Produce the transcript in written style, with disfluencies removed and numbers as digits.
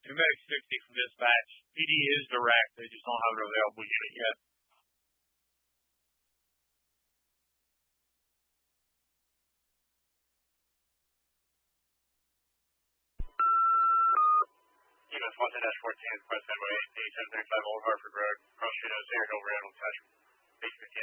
Medic 60 from dispatch. PD is direct. They just don't have an available unit yet. US 110-14, West Headway, 8735 Old Hartford Road, cross street of Center Hill Road, attachment, base 58.